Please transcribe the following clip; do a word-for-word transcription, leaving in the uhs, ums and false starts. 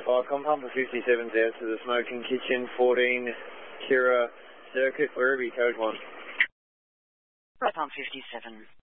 five, compound for fifty-seven's out to the smoking kitchen, fourteen, Kira Circuit, wherever you code one. Compound fifty-seven.